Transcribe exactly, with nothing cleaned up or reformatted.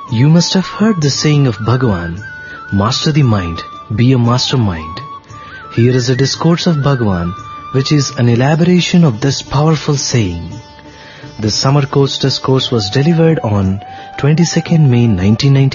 You must have heard the saying of Bhagavan, master the mind, be a mastermind. Here is a discourse of Bhagavan, which is an elaboration of this powerful saying. The summer course discourse was delivered on twenty-second May nineteen ninety-five